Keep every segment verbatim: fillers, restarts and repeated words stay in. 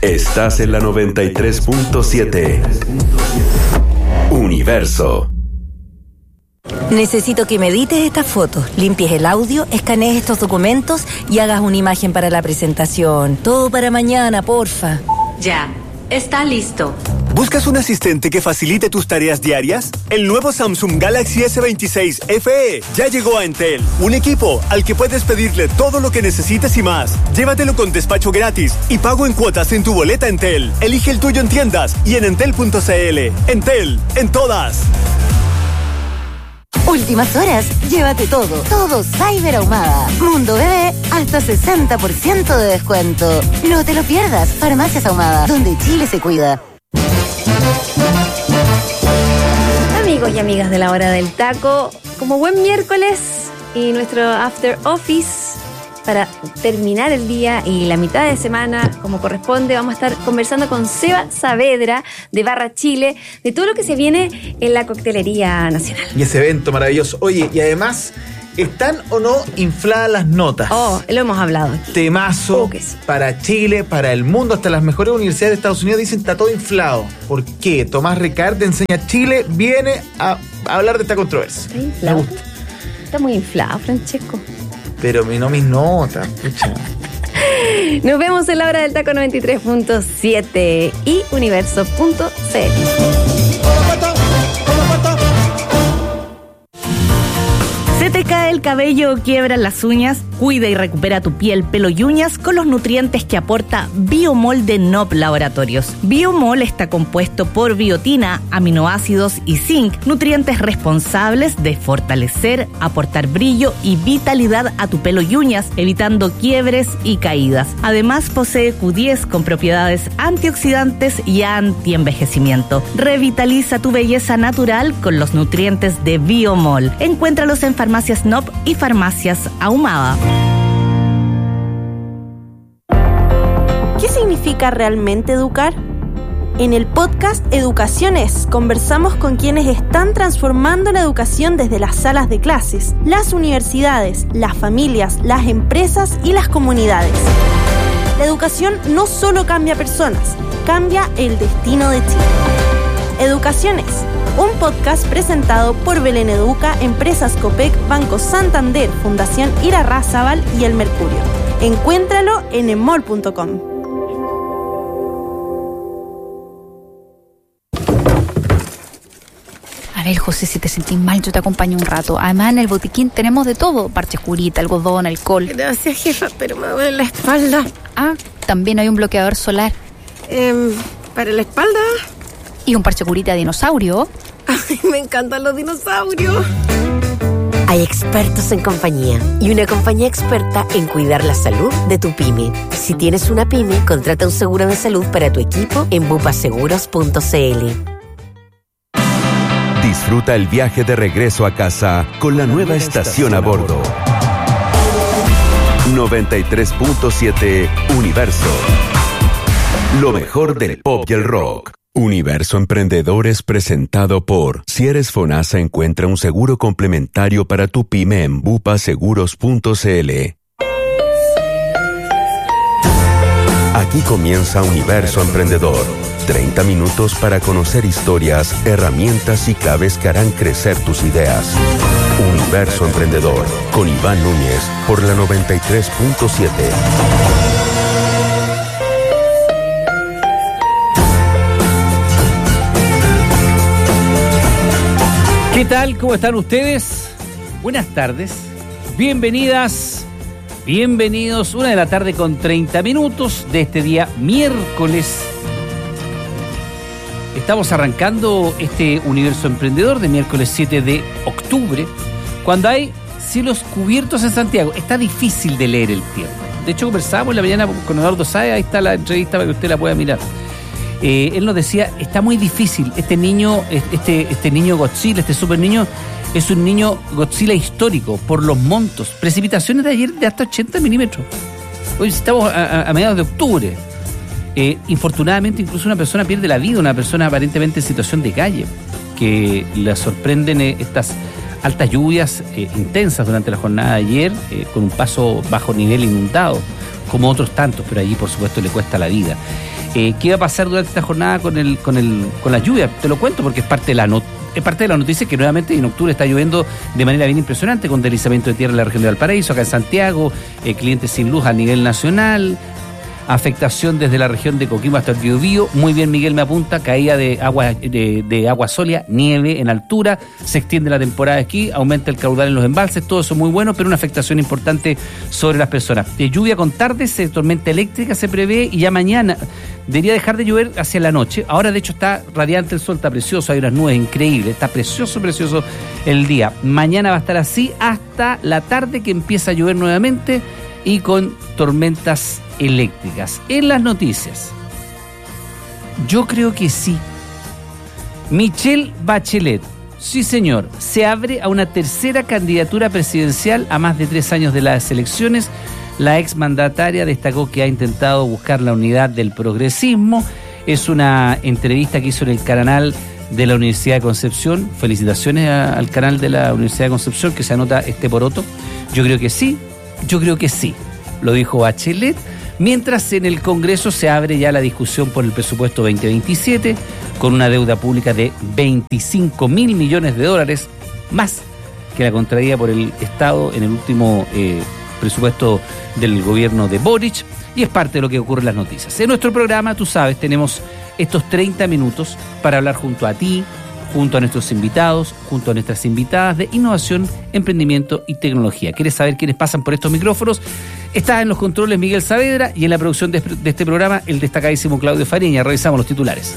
Estás en la noventa y tres punto siete. Universo. Necesito que me edites estas fotos, limpies el audio, escanees estos documentos y hagas una imagen para la presentación. Todo para mañana, porfa. Ya, está listo. ¿Buscas un asistente que facilite tus tareas diarias? El nuevo Samsung Galaxy S veintiséis F E ya llegó a Entel. Un equipo al que puedes pedirle todo lo que necesites y más. Llévatelo con despacho gratis y pago en cuotas en tu boleta Entel. Elige el tuyo en tiendas y en entel punto c l. Entel, en todas. Últimas horas, llévate todo, todo Cyber Ahumada. Mundo Bebé, hasta sesenta por ciento de descuento. No te lo pierdas, Farmacias Ahumada, donde Chile se cuida. Amigos y amigas de la Hora del Taco, como buen miércoles y nuestro After Office, para terminar el día y la mitad de semana como corresponde, vamos a estar conversando con Seba Saavedra de Barra Chile, de todo lo que se viene en la coctelería nacional. Y ese evento maravilloso. Oye, y además, ¿están o no infladas las notas? Oh, lo hemos hablado aquí. Temazo Oh, que sí. Para Chile, para el mundo, hasta las mejores universidades de Estados Unidos dicen está todo inflado. ¿Por qué? Tomás Ricard de Enseña Chile viene a, a hablar de esta controversia. Está inflado. Me gusta. Está muy inflado, Francesco. Pero no mis notas, pucha. Nos vemos en la Hora del Taco noventa y tres punto siete y universo punto c l. ¿Se te cae el cabello o quiebran las uñas? Cuida y recupera tu piel, pelo y uñas con los nutrientes que aporta Biomol de N O P Laboratorios. Biomol está compuesto por biotina, aminoácidos y zinc, nutrientes responsables de fortalecer, aportar brillo y vitalidad a tu pelo y uñas, evitando quiebres y caídas. Además, posee Q diez con propiedades antioxidantes y antienvejecimiento. Revitaliza tu belleza natural con los nutrientes de Biomol. Encuéntralos en Farmacias N O P y Farmacias Ahumada. ¿Qué significa realmente educar? En el podcast Educaciones conversamos con quienes están transformando la educación desde las salas de clases, las universidades, las familias, las empresas y las comunidades. La educación no solo cambia personas, cambia el destino de Chile. Educaciones, un podcast presentado por Belén Educa, Empresas Copec, Banco Santander, Fundación Irarrázaval y El Mercurio. Encuéntralo en emol punto com. A ver, José, si te sentís mal, yo te acompaño un rato. Además, en el botiquín tenemos de todo. Parches curita, algodón, alcohol. Gracias, jefa, pero me duele la espalda. Ah, también hay un bloqueador solar. Eh, ¿Para la espalda? Y un parche curita de dinosaurio. Ay, me encantan los dinosaurios. Hay expertos en compañía y una compañía experta en cuidar la salud de tu pyme. Si tienes una pyme, contrata un seguro de salud para tu equipo en bupaseguros punto c l. Disfruta el viaje de regreso a casa con la nueva estación a bordo. noventa y tres punto siete Universo. Lo mejor del pop y el rock. Universo Emprendedores presentado por Si eres FONASA, encuentra un seguro complementario para tu pyme en bupaseguros punto c l. Aquí comienza Universo Emprendedor. treinta minutos para conocer historias, herramientas y claves que harán crecer tus ideas. Universo Emprendedor con Iván Núñez por la noventa y tres punto siete. ¿Qué tal? ¿Cómo están ustedes? Buenas tardes. Bienvenidas, bienvenidos. Una de la tarde con treinta minutos de este día miércoles. Estamos arrancando este Universo Emprendedor de miércoles siete de octubre, cuando hay cielos cubiertos en Santiago. Está difícil de leer el tiempo. De hecho, conversábamos en la mañana con Eduardo Sáez. Ahí está la entrevista para que usted la pueda mirar. Eh, él nos decía, está muy difícil, este niño, este, este niño Godzilla, este super niño, es un niño Godzilla histórico, por los montos, precipitaciones de ayer de hasta ochenta milímetros. Hoy estamos a, a, a mediados de octubre. Eh, infortunadamente, incluso una persona pierde la vida, una persona aparentemente en situación de calle, que la sorprenden eh, estas altas lluvias eh, intensas durante la jornada de ayer, eh, con un paso bajo nivel inundado como otros tantos, pero allí por supuesto le cuesta la vida. Eh, ¿Qué va a pasar durante esta jornada con el, con el, con la lluvia? Te lo cuento porque es parte de la noticia. Es parte de la noticia que nuevamente en octubre está lloviendo de manera bien impresionante, con deslizamiento de tierra en la región de Valparaíso, acá en Santiago, eh, clientes sin luz a nivel nacional, afectación desde la región de Coquimbo hasta el Biobío. Muy bien, Miguel me apunta, caída de agua, de, de agua sólida, nieve en altura, se extiende la temporada de esquí, aumenta el caudal en los embalses, todo eso muy bueno, pero una afectación importante sobre las personas. De lluvia con tardes, de tormenta eléctrica se prevé y ya mañana debería dejar de llover hacia la noche. Ahora de hecho está radiante el sol, está precioso, hay unas nubes increíbles, está precioso, precioso el día. Mañana va a estar así hasta la tarde que empieza a llover nuevamente y con tormentas eléctricas. En las noticias, yo creo que sí. Michelle Bachelet, sí señor, se abre a una tercera candidatura presidencial a más de tres años de las elecciones. La exmandataria destacó que ha intentado buscar la unidad del progresismo. Es una entrevista que hizo en el canal de la Universidad de Concepción. Felicitaciones a, al canal de la Universidad de Concepción, que se anota este poroto. Yo creo que sí, yo creo que sí, lo dijo Bachelet. Mientras en el Congreso se abre ya la discusión por el presupuesto veinte veintisiete, con una deuda pública de veinticinco mil millones de dólares, más que la contraída por el Estado en el último eh, presupuesto del gobierno de Boric, y es parte de lo que ocurre en las noticias. En nuestro programa, tú sabes, tenemos estos treinta minutos para hablar junto a ti, junto a nuestros invitados, junto a nuestras invitadas de innovación, emprendimiento y tecnología. ¿Quieres saber quiénes pasan por estos micrófonos? Está en los controles Miguel Saavedra y en la producción de, de este programa el destacadísimo Claudio Fariña. Revisamos los titulares.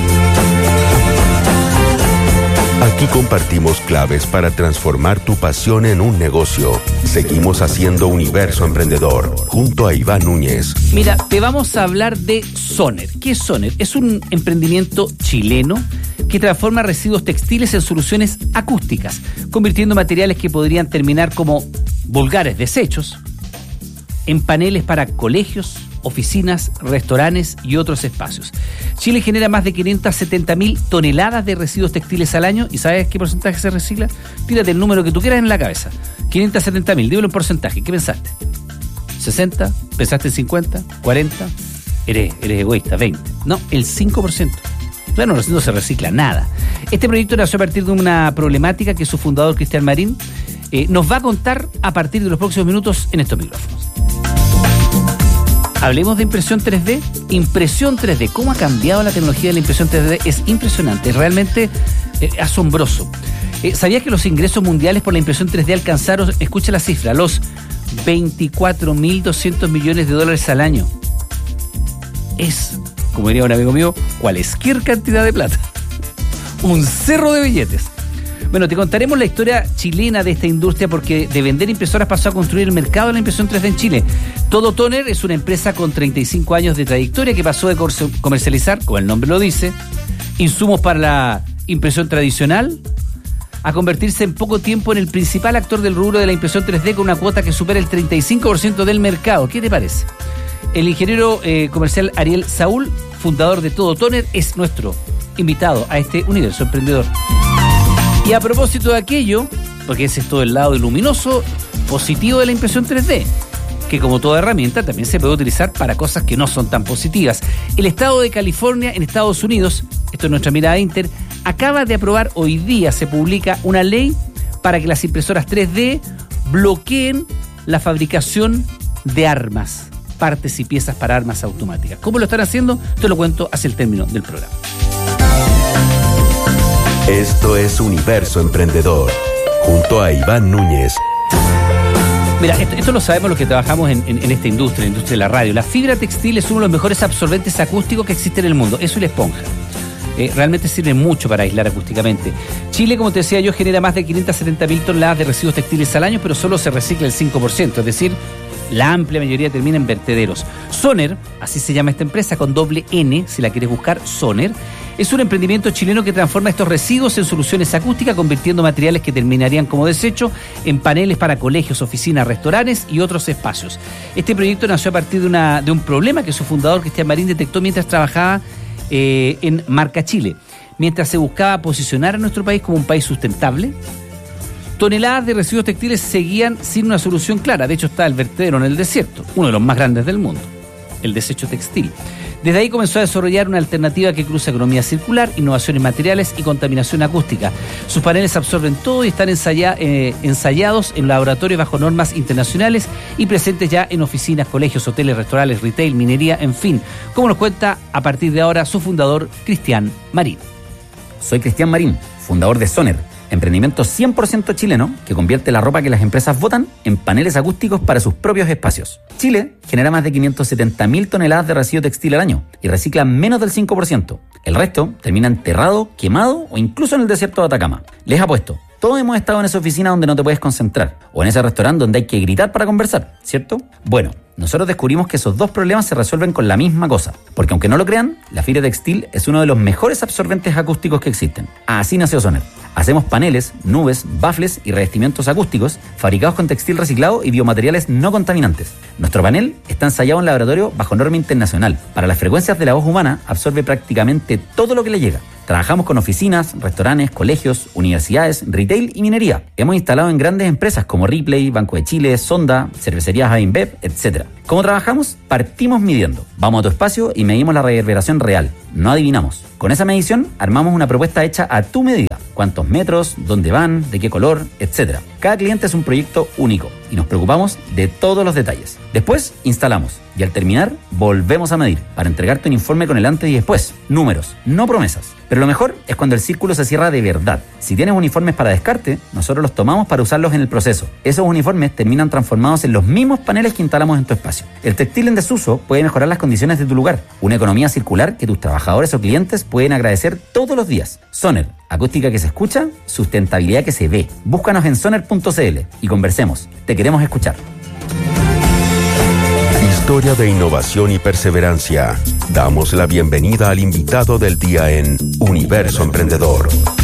Aquí compartimos claves para transformar tu pasión en un negocio. Seguimos haciendo Universo Emprendedor junto a Iván Núñez. Mira, te vamos a hablar de Soner. ¿Qué es Soner? Es un emprendimiento chileno que transforma residuos textiles en soluciones acústicas, convirtiendo materiales que podrían terminar como vulgares desechos en paneles para colegios, oficinas, restaurantes y otros espacios. Chile genera más de quinientas setenta mil toneladas de residuos textiles al año. ¿Y sabes qué porcentaje se recicla? Tírate el número que tú quieras en la cabeza. quinientas setenta mil, dímelo en porcentaje. ¿Qué pensaste? ¿sesenta? ¿Pensaste en cincuenta? ¿cuarenta? Eres, eres egoísta, veinte. No, el cinco por ciento. Claro, no se recicla nada. Este proyecto nació a partir de una problemática que su fundador, Cristian Marín, eh, nos va a contar a partir de los próximos minutos en estos micrófonos. Hablemos de impresión tres D. Impresión tres D. ¿Cómo ha cambiado la tecnología de la impresión tres D? Es impresionante, es realmente eh, asombroso. Eh, ¿Sabías que los ingresos mundiales por la impresión tres D alcanzaron, escucha la cifra, los veinticuatro mil doscientos millones de dólares al año? Es, como diría un amigo mío, cualquier cantidad de plata. Un cerro de billetes. Bueno, te contaremos la historia chilena de esta industria, porque de vender impresoras pasó a construir el mercado de la impresión tres D en Chile. Todo Toner es una empresa con treinta y cinco años de trayectoria que pasó de comercializar, como el nombre lo dice, insumos para la impresión tradicional, a convertirse en poco tiempo en el principal actor del rubro de la impresión tres D con una cuota que supera el treinta y cinco por ciento del mercado. ¿Qué te parece? El ingeniero eh, comercial Ariel Saúl, fundador de Todo Toner, es nuestro invitado a este Universo Emprendedor. Y a propósito de aquello, porque ese es todo el lado luminoso, positivo de la impresión tres D, que como toda herramienta también se puede utilizar para cosas que no son tan positivas. El estado de California en Estados Unidos, esto es nuestra mirada Inter, acaba de aprobar, hoy día se publica una ley para que las impresoras tres D bloqueen la fabricación de armas, partes y piezas para armas automáticas. ¿Cómo lo están haciendo? Te lo cuento hacia el término del programa. Esto es Universo Emprendedor, junto a Iván Núñez. Mira, esto, esto lo sabemos los que trabajamos en, en, en esta industria, en la industria de la radio. La fibra textil es uno de los mejores absorbentes acústicos que existe en el mundo. Eso y la esponja. Eh, realmente sirve mucho para aislar acústicamente. Chile, como te decía yo, genera más de quinientas setenta mil toneladas de residuos textiles al año, pero solo se recicla el cinco por ciento, es decir, la amplia mayoría termina en vertederos. Soner, así se llama esta empresa, con doble N, si la quieres buscar, Soner, es un emprendimiento chileno que transforma estos residuos en soluciones acústicas, convirtiendo materiales que terminarían como desecho en paneles para colegios, oficinas, restaurantes y otros espacios. Este proyecto nació a partir de, una, de un problema que su fundador, Cristian Marín, detectó mientras trabajaba eh, en Marca Chile. Mientras se buscaba posicionar a nuestro país como un país sustentable, toneladas de residuos textiles seguían sin una solución clara. De hecho, está el vertedero en el desierto, uno de los más grandes del mundo, el desecho textil. Desde ahí comenzó a desarrollar una alternativa que cruza economía circular, innovación en materiales y contaminación acústica. Sus paneles absorben todo y están ensaya, eh, ensayados en laboratorios bajo normas internacionales y presentes ya en oficinas, colegios, hoteles, restaurantes, retail, minería, en fin. Como nos cuenta a partir de ahora su fundador, Cristian Marín. Soy Cristian Marín, fundador de Soner, emprendimiento cien por ciento chileno que convierte la ropa que las empresas botan en paneles acústicos para sus propios espacios. Chile genera más de quinientas setenta mil toneladas de residuo textil al año y recicla menos del cinco por ciento. El resto termina enterrado, quemado o incluso en el desierto de Atacama. Les apuesto, todos hemos estado en esa oficina donde no te puedes concentrar o en ese restaurante donde hay que gritar para conversar, ¿cierto? Bueno, nosotros descubrimos que esos dos problemas se resuelven con la misma cosa, porque aunque no lo crean, la fibra textil es uno de los mejores absorbentes acústicos que existen. Así nació Soner. Hacemos paneles, nubes, bafles y revestimientos acústicos fabricados con textil reciclado y biomateriales no contaminantes. Nuestro panel está ensayado en laboratorio bajo norma internacional. Para las frecuencias de la voz humana absorbe prácticamente todo lo que le llega. Trabajamos con oficinas, restaurantes, colegios, universidades, retail y minería. Hemos instalado en grandes empresas como Ripley, Banco de Chile, Sonda, cervecerías Ainbev, etcétera. ¿Cómo trabajamos? Partimos midiendo. Vamos a tu espacio y medimos la reverberación real. No adivinamos. Con esa medición armamos una propuesta hecha a tu medida. Cuántos metros, dónde van, de qué color, etcétera. Cada cliente es un proyecto único y nos preocupamos de todos los detalles. Después instalamos y al terminar volvemos a medir para entregarte un informe con el antes y después. Números, no promesas. Pero lo mejor es cuando el círculo se cierra de verdad. Si tienes uniformes para descarte, nosotros los tomamos para usarlos en el proceso. Esos uniformes terminan transformados en los mismos paneles que instalamos en tu espacio. El textil en desuso puede mejorar las condiciones de tu lugar. Una economía circular que tus trabajadores o clientes pueden agradecer todos los días. Soner, acústica que se escucha, sustentabilidad que se ve. Búscanos en soner punto c l y conversemos. Te queremos escuchar. Historia de innovación y perseverancia. Damos la bienvenida al invitado del día en Universo Emprendedor.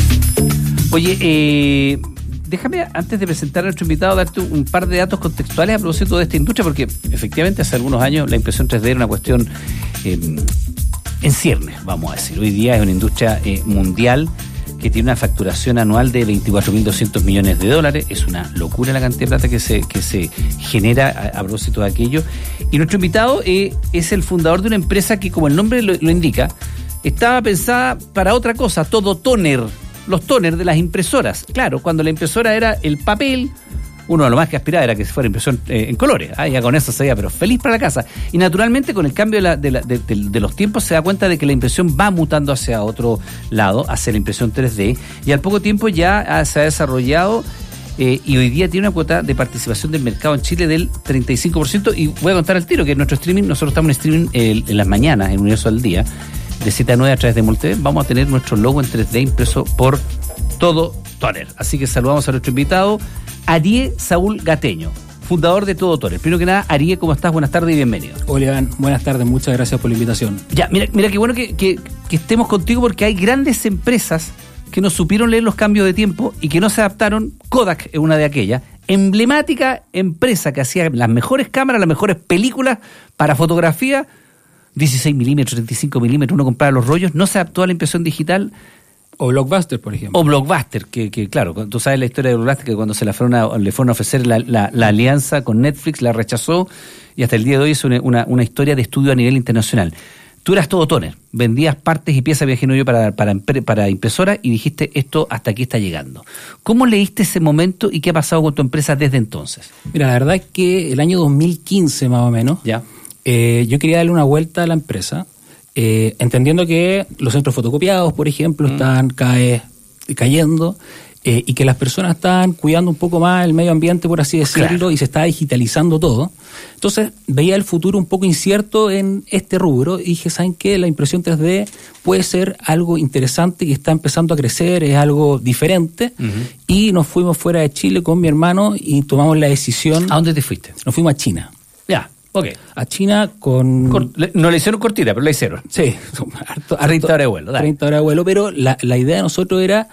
Oye, eh, déjame, antes de presentar a nuestro invitado, darte un par de datos contextuales a propósito de esta industria, porque efectivamente hace algunos años la impresión tres D era una cuestión eh, en ciernes, vamos a decir. Hoy día es una industria eh, mundial que tiene una facturación anual de veinticuatro mil doscientos millones de dólares. Es una locura la cantidad de plata que se, que se genera a, a propósito de aquello. Y nuestro invitado eh, es el fundador de una empresa que, como el nombre lo, lo indica, estaba pensada para otra cosa, todo tóner, los tóner de las impresoras. Claro, cuando la impresora era el papel, uno de lo más que aspiraba era que fuera impresión eh, en colores. Ah, ya con eso se veía, pero feliz para la casa. Y naturalmente con el cambio de, la, de, la, de, de, de los tiempos se da cuenta de que la impresión va mutando hacia otro lado, hacia la impresión tres D. Y al poco tiempo ya ha, se ha desarrollado eh, y hoy día tiene una cuota de participación del mercado en Chile del treinta y cinco por ciento. Y voy a contar al tiro que en nuestro streaming, nosotros estamos en streaming eh, en las mañanas, en Universo al Día, de siete a nueve a través de Multv. Vamos a tener nuestro logo en tres D impreso por todo Toner. Así que saludamos a nuestro invitado, Arie Saúl Gateño, fundador de Todo Toner. Primero que nada, Arie, ¿cómo estás? Buenas tardes y bienvenido. Hola, Iván. Buenas tardes. Muchas gracias por la invitación. Ya, mira, mira qué bueno que, que, que estemos contigo, porque hay grandes empresas que no supieron leer los cambios de tiempo y que no se adaptaron. Kodak es una de aquellas. Emblemática empresa que hacía las mejores cámaras, las mejores películas para fotografía, dieciséis milímetros, treinta y cinco milímetros, uno compraba los rollos, no se adaptó a la impresión digital. O Blockbuster, por ejemplo. O Blockbuster, que, que claro, tú sabes la historia de Blockbuster, que cuando se la fueron a, le fueron a ofrecer la, la, la alianza con Netflix, la rechazó, y hasta el día de hoy es una, una, una historia de estudio a nivel internacional. Tú eras todo Toner, vendías partes y piezas, me imagino yo, para, para, para impresora, y dijiste, esto hasta aquí está llegando. ¿Cómo leíste ese momento y qué ha pasado con tu empresa desde entonces? Mira, la verdad es que el año dos mil quince más o menos, ya. eh, yo quería darle una vuelta a la empresa, Eh, entendiendo que los centros fotocopiados, por ejemplo, mm. estaban cada vez cayendo eh, y que las personas estaban cuidando un poco más el medio ambiente, por así decirlo, claro. Y se estaba digitalizando todo. Entonces veía el futuro un poco incierto en este rubro y dije, ¿saben qué? La impresión tres D puede ser algo interesante que está empezando a crecer, es algo diferente. Uh-huh. Y nos fuimos fuera de Chile con mi hermano y tomamos la decisión. ¿A dónde te fuiste? Nos fuimos a China. Ya. Okay. A China con... Cort, no le hicieron cortita, pero la hicieron. Sí. Harto, treinta horas de vuelo. Dale. treinta horas de vuelo, pero la, la idea de nosotros era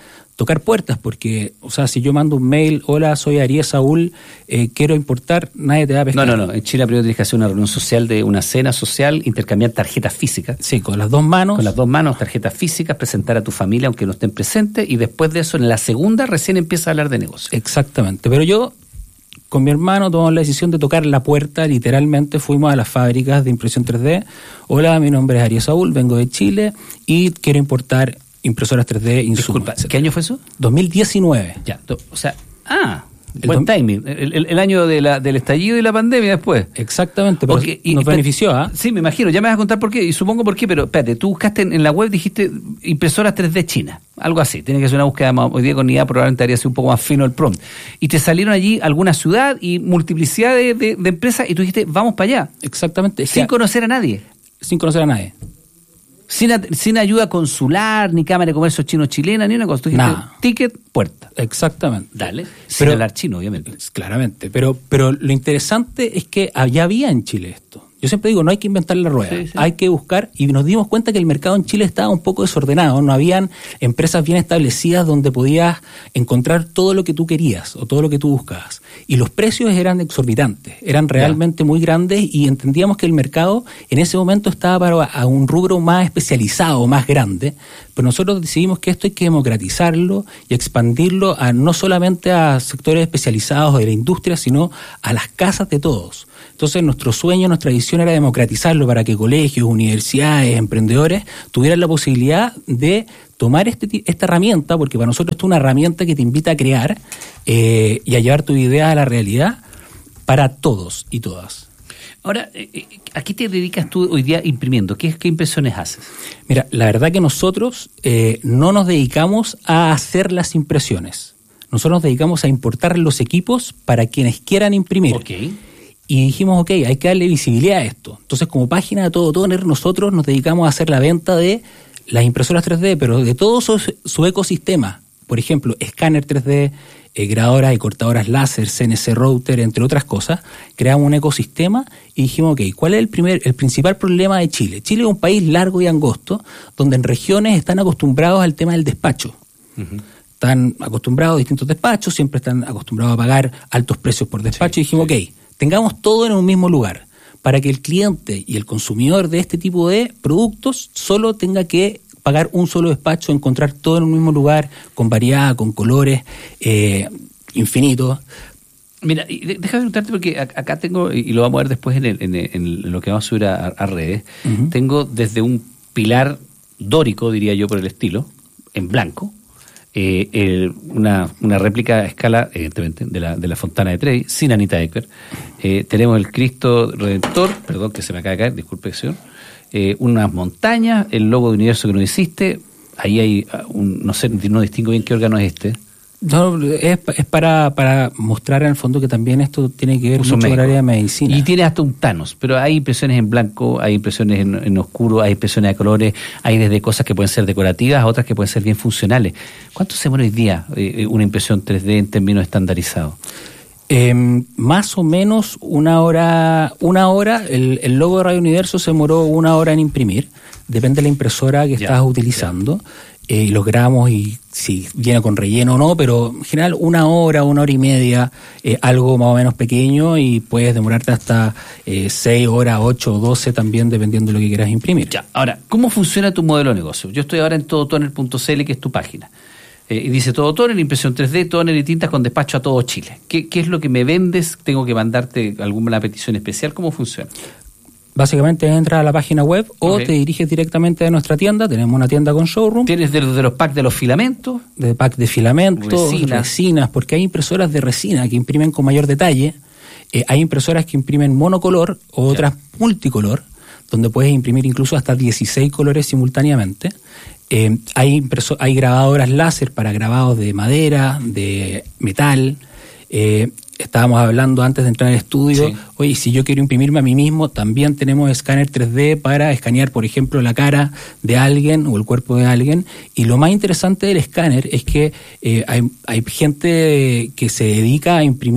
tocar puertas, porque, o sea, si yo mando un mail, hola, soy Ariel Saúl, eh, quiero importar, nadie te va a pescar. No, no, no. En Chile primero tienes que hacer una reunión social, de una cena social, intercambiar tarjetas físicas. Sí, con las dos manos. Con las dos manos, tarjetas físicas, presentar a tu familia aunque no estén presentes, y después de eso, en la segunda, recién empieza a hablar de negocio. Exactamente. Pero yo, con mi hermano, tomamos la decisión de tocar la puerta. Literalmente fuimos a las fábricas de impresión tres D. Hola, mi nombre es Ariel Saúl, vengo de Chile y quiero importar impresoras tres D, insumos. Disculpa, ¿qué año fue eso? dos mil diecinueve. Ya, o sea, ah, el buen timing. El, el, el año de la, del estallido y la pandemia después. Exactamente, pero okay, y, nos benefició, ¿ah? ¿eh? Sí, me imagino. Ya me vas a contar por qué, y supongo por qué, pero espérate, tú buscaste en, en la web, dijiste impresoras tres D China. Algo así. Tiene que ser una búsqueda más, hoy día con I A probablemente haría ser un poco más fino el prompt. Y te salieron allí alguna ciudad y multiplicidad de, de, de empresas, y tú dijiste, vamos para allá. Exactamente. Sin conocer a nadie. Sin conocer a nadie. Sin, sin ayuda consular, ni Cámara de Comercio chino-chilena, ni una cosa. Tú dijiste, Nada. Ticket, puerta. Exactamente. Dale. Sin Pero, hablar chino, obviamente. Claramente. Pero, pero lo interesante es que ya había en Chile esto. Yo siempre digo, no hay que inventar la rueda, sí, sí. Hay que buscar, y nos dimos cuenta que el mercado en Chile estaba un poco desordenado, no habían empresas bien establecidas donde podías encontrar todo lo que tú querías o todo lo que tú buscabas. Y los precios eran exorbitantes, eran realmente ya. muy grandes, y entendíamos que el mercado en ese momento estaba para a un rubro más especializado, más grande, pero nosotros decidimos que esto hay que democratizarlo y expandirlo a no solamente a sectores especializados de la industria, sino a las casas de todos. Entonces nuestro sueño, nuestra visión era democratizarlo para que colegios, universidades, emprendedores tuvieran la posibilidad de tomar este, esta herramienta, porque para nosotros esto es una herramienta que te invita a crear eh, y a llevar tu idea a la realidad para todos y todas. Ahora, ¿a qué te dedicas tú hoy día imprimiendo? ¿Qué, qué impresiones haces? Mira, la verdad que nosotros eh, no nos dedicamos a hacer las impresiones. Nosotros nos dedicamos a importar los equipos para quienes quieran imprimir. Okay. Y dijimos, ok, hay que darle visibilidad a esto. Entonces, como página de Todo Toner, nosotros nos dedicamos a hacer la venta de las impresoras tres D, pero de todo su, su ecosistema. Por ejemplo, escáner tres D, eh, grabadoras y cortadoras láser, C N C router, entre otras cosas. Creamos un ecosistema y dijimos, ok, ¿cuál es el primer, el principal problema de Chile? Chile es un país largo y angosto, donde en regiones están acostumbrados al tema del despacho. Uh-huh. Están acostumbrados a distintos despachos, siempre están acostumbrados a pagar altos precios por despacho, sí, y dijimos, sí. ok, tengamos todo en un mismo lugar, para que el cliente y el consumidor de este tipo de productos solo tenga que pagar un solo despacho, encontrar todo en un mismo lugar, con variedad, con colores eh, infinitos. Mira, déjame preguntarte, porque acá tengo, y lo vamos a ver después en, el, en, el, en lo que vamos a subir a, a redes, uh-huh. tengo desde un pilar dórico, diría yo, por el estilo, en blanco, Eh, el, una, una réplica a escala, evidentemente, de la, de la Fontana de Trevi, sin Anita Ekberg. Eh, tenemos el Cristo Redentor, perdón que se me acaba de caer, disculpe, señor. Eh, unas montañas, el logo de Universo que no existe. Ahí hay, un, no sé, no distingo bien qué órgano es este. No, es, es para, para mostrar en el fondo que también esto tiene que ver mucho con el área de medicina. Y tiene hasta un Thanos, pero hay impresiones en blanco, hay impresiones en, en oscuro, hay impresiones de colores, hay desde cosas que pueden ser decorativas a otras que pueden ser bien funcionales. ¿Cuánto se demora hoy día eh, una impresión tres D en términos estandarizados? Eh, más o menos una hora, una hora, el, el logo de Radio Universo se demoró una hora en imprimir, depende de la impresora que ya, estás utilizando. Ya. Eh, y los gramos y si viene con relleno o no, pero en general una hora, una hora y media, eh, algo más o menos pequeño, y puedes demorarte hasta eh, seis horas, ocho o doce también, dependiendo de lo que quieras imprimir. Ya, ahora, ¿cómo funciona tu modelo de negocio? Yo estoy ahora en todo toner punto c l, que es tu página. Eh, y dice Todo Toner, impresión tres D, toner y tintas con despacho a todo Chile. ¿Qué, qué es lo que me vendes? ¿Tengo que mandarte alguna petición especial? ¿Cómo funciona? Básicamente entras a la página web o okay. te diriges directamente a nuestra tienda. Tenemos una tienda con showroom. ¿Tienes de, de los packs de los filamentos? De pack de filamentos, resinas. resinas, porque hay impresoras de resina que imprimen con mayor detalle. Eh, hay impresoras que imprimen monocolor o ya. otras multicolor, donde puedes imprimir incluso hasta dieciséis colores simultáneamente. Eh, hay, impreso- hay grabadoras láser para grabados de madera, de metal. Eh, estábamos hablando antes de entrar al estudio, sí. oye, si yo quiero imprimirme a mí mismo, también tenemos escáner tres D para escanear, por ejemplo, la cara de alguien o el cuerpo de alguien. Y lo más interesante del escáner es que eh, hay, hay gente que se dedica a imprimir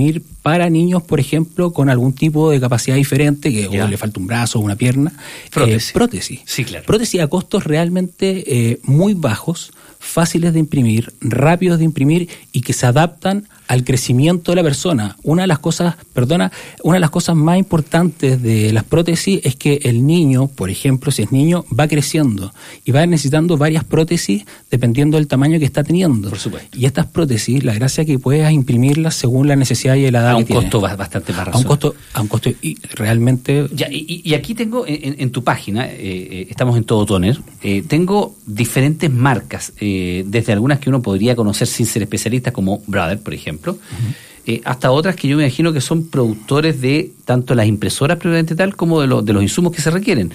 para niños, por ejemplo, con algún tipo de capacidad diferente, que o le falta un brazo o una pierna. Prótesis. Eh, prótesis. Sí, claro. Prótesis a costos realmente eh, muy bajos, fáciles de imprimir, rápidos de imprimir y que se adaptan al crecimiento de la persona. Una de las cosas, perdona, una de las cosas más importantes de las prótesis es que el niño, por ejemplo, si es niño, va creciendo y va necesitando varias prótesis dependiendo del tamaño que está teniendo. Por supuesto. Y estas prótesis, la gracia es que puedas imprimirlas según la necesidad y la edad a que tiene. A un costo bastante más razonable. A un costo, a un costo y realmente... Ya, y, y aquí tengo, en, en tu página, eh, eh, estamos en Todo Toner, eh, tengo diferentes marcas, eh, desde algunas que uno podría conocer sin ser especialista, como Brother, por ejemplo, Uh-huh. eh, hasta otras que yo me imagino que son productores de tanto las impresoras propiamente tal como de, lo, de los insumos que se requieren,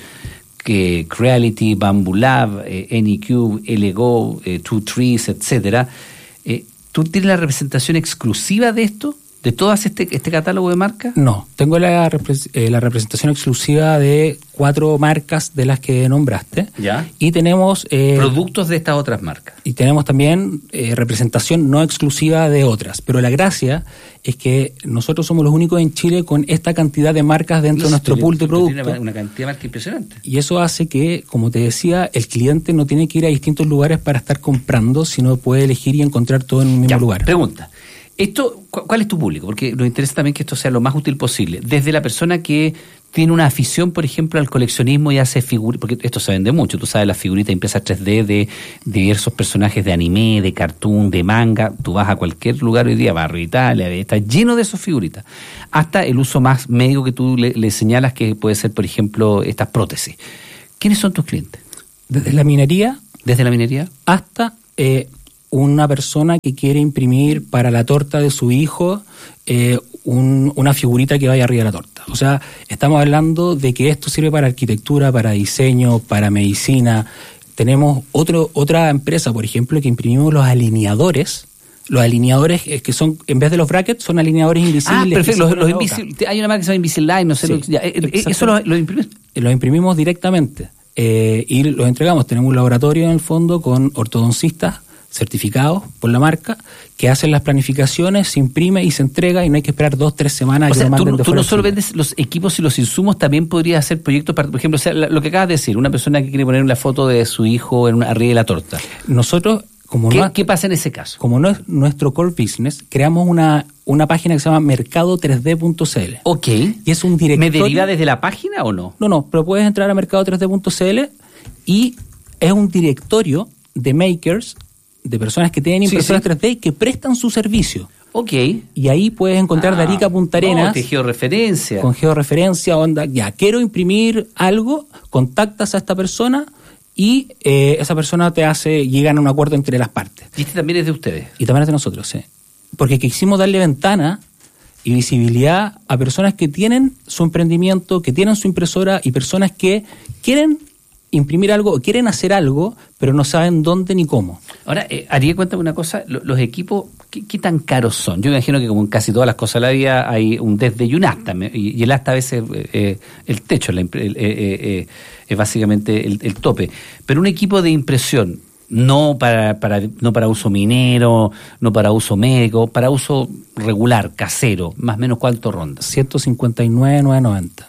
que Creality, Bamboo Lab, eh, Anycube, Lego, eh, Two Trees, etcétera. Eh, ¿Tú tienes la representación exclusiva de esto? ¿De todo este, este catálogo de marcas? No, tengo la, eh, la representación exclusiva de cuatro marcas de las que nombraste. Ya. Y tenemos... Eh, productos de estas otras marcas. Y tenemos también eh, representación no exclusiva de otras. Pero la gracia es que nosotros somos los únicos en Chile con esta cantidad de marcas dentro de nuestro pool de productos. Tiene una cantidad de marcas impresionante. Y eso hace que, como te decía, el cliente no tiene que ir a distintos lugares para estar comprando, sino puede elegir y encontrar todo en un mismo ya, lugar. Pregunta. Esto, ¿cuál es tu público? Porque nos interesa también que esto sea lo más útil posible. Desde la persona que tiene una afición, por ejemplo, al coleccionismo y hace figuritas, porque esto se vende mucho, tú sabes, las figuritas impresas tres D de diversos personajes de anime, de cartoon, de manga. Tú vas a cualquier lugar hoy día, Barrio Italia, está lleno de esas figuritas. Hasta el uso más médico que tú le, le señalas, que puede ser, por ejemplo, estas prótesis. ¿Quiénes son tus clientes? Desde la minería. Desde la minería. Hasta... Eh, una persona que quiere imprimir para la torta de su hijo eh, un, una figurita que vaya arriba de la torta. O sea, estamos hablando de que esto sirve para arquitectura, para diseño, para medicina. Tenemos otro, otra empresa, por ejemplo, que imprimimos los alineadores. Los alineadores que son, en vez de los brackets, son alineadores invisibles. Ah, perfecto. Los, los invisibles. Hay una marca que se llama Invisalign, no sé. Sí, lo, ya, ¿eso lo, lo imprimimos? Los imprimimos directamente eh, y los entregamos. Tenemos un laboratorio en el fondo con ortodoncistas certificados por la marca, que hacen las planificaciones, se imprime y se entrega y no hay que esperar dos, tres semanas a o que sea, lo manden tú, de tú no solo Chile. vendes los equipos y los insumos, también podrías hacer proyectos para, por ejemplo, o sea, lo que acabas de decir, una persona que quiere poner una foto de su hijo en una, arriba de la torta. Nosotros, como ¿Qué, no, ¿Qué pasa en ese caso? Como no es nuestro core business, creamos una, una página que se llama mercado tres D punto c l. Ok. Y es un directorio. ¿Me deriva desde la página o no? No, no, pero puedes entrar a mercado tres D punto c l y es un directorio de makers, de personas que tienen impresoras sí, sí. tres D y que prestan su servicio. Ok. Y ahí puedes encontrar ah, de Arica a Punta Arenas. No, georreferencia. Con georreferencia, onda, ya, quiero imprimir algo, contactas a esta persona y eh, esa persona te hace, llegan a un acuerdo entre las partes. ¿Y este también es de ustedes? Y también es de nosotros, sí. Porque quisimos darle ventana y visibilidad a personas que tienen su emprendimiento, que tienen su impresora y personas que quieren imprimir algo o quieren hacer algo, pero no saben dónde ni cómo. Ahora, eh, Ariel, cuéntame una cosa, los equipos, ¿qué, ¿qué tan caros son? Yo me imagino que como en casi todas las cosas de la vida hay un desde y un hasta, y, y el hasta a veces eh, el techo, la, el, eh, eh, es básicamente el, el tope. Pero un equipo de impresión, no para, para, no para uso minero, no para uso médico, para uso regular, casero, más o menos ¿cuánto ronda? ciento cincuenta y nueve mil novecientos noventa.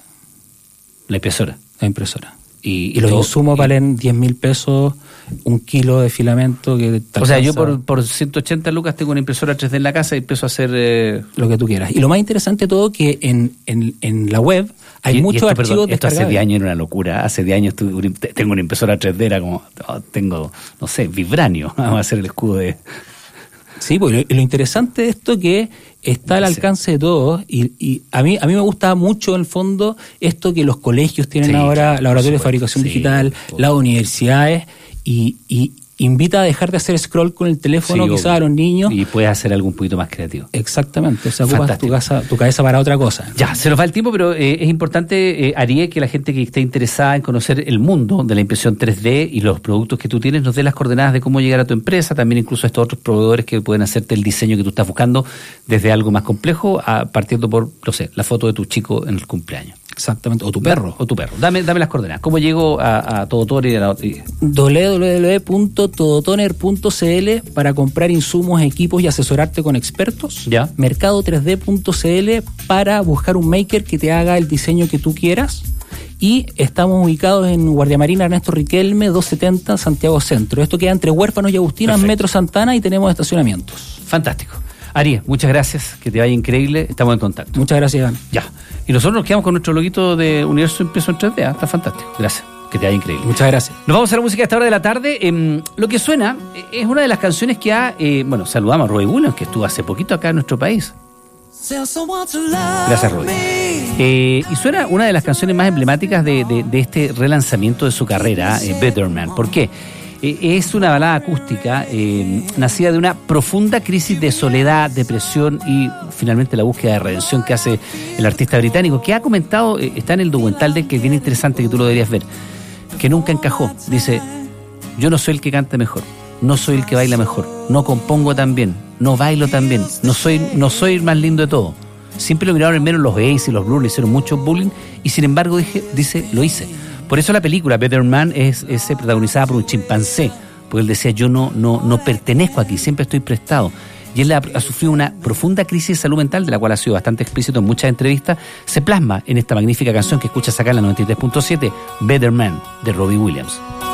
La impresora. La impresora. Y, y los todo, insumos y, valen diez mil pesos, un kilo de filamento. Que o sea, yo por, por ciento ochenta lucas tengo una impresora tres D en la casa y empiezo a hacer... Eh... lo que tú quieras. Y lo más interesante de todo que en, en, en la web hay y, muchos y esto, archivos perdón, esto hace diez años era una locura. Hace diez años tuve, tengo una impresora tres D, era como, oh, tengo, no sé, vibranio. Vamos a hacer el escudo de... Sí, pues lo, lo interesante de esto es que está al alcance de todos y, y a mí a mí me gusta mucho en el fondo esto que los colegios tienen sí, ahora, claro, laboratorios de fabricación sí, digital, las universidades y, y invita a dejar de hacer scroll con el teléfono, sí, quizás a los niños. Y puedes hacer algo un poquito más creativo. Exactamente, o sea, ocupas tu, casa, tu cabeza para otra cosa. Ya, se nos va el tiempo, pero eh, es importante, eh, Ariel, que la gente que esté interesada en conocer el mundo de la impresión tres D y los productos que tú tienes, nos dé las coordenadas de cómo llegar a tu empresa, también incluso a estos otros proveedores que pueden hacerte el diseño que tú estás buscando, desde algo más complejo, a, partiendo por, no sé, la foto de tu chico en el cumpleaños. Exactamente, o tu perro. O tu perro. Dame, dame las coordenadas. ¿Cómo llego a, a Todotoner? doble u doble u doble u punto todotoner punto c l para comprar insumos, equipos y asesorarte con expertos. Ya. mercado tres d punto c l para buscar un maker que te haga el diseño que tú quieras. Y estamos ubicados en Guardia Marina Ernesto Riquelme, doscientos setenta, Santiago Centro. Esto queda entre Huérfanos y Agustinas, Perfecto. Metro Santana, y tenemos estacionamientos. Fantástico. Ari, muchas gracias, que te vaya increíble, estamos en contacto. Muchas gracias, Iván. Ya. Y nosotros nos quedamos con nuestro loguito de Universo Impreso en tres D, ¿eh? Está fantástico. Gracias, que te vaya increíble. Muchas gracias. Nos vamos a la música a esta hora de la tarde. Eh, lo que suena es una de las canciones que ha, eh, bueno, saludamos a Robbie Williams, que estuvo hace poquito acá en nuestro país. Gracias, Robbie. Eh, y suena una de las canciones más emblemáticas de, de, de este relanzamiento de su carrera, eh, Better Man. ¿Por qué? Es una balada acústica eh, nacida de una profunda crisis de soledad, depresión y finalmente la búsqueda de redención que hace el artista británico, que ha comentado, eh, está en el documental de que es bien interesante, que tú lo deberías ver, que nunca encajó. Dice, yo no soy el que canta mejor, no soy el que baila mejor, no compongo tan bien, no bailo tan bien, no soy, no soy el más lindo de todo. Siempre lo miraron en menos los gays y los blues, le hicieron mucho bullying y sin embargo dije, dice, lo hice. Por eso la película Better Man es, es protagonizada por un chimpancé, porque él decía, yo no, no, no pertenezco aquí, siempre estoy prestado. Y él ha, ha sufrido una profunda crisis de salud mental, de la cual ha sido bastante explícito en muchas entrevistas. Se plasma en esta magnífica canción que escuchas acá en la noventa y tres punto siete, Better Man, de Robbie Williams.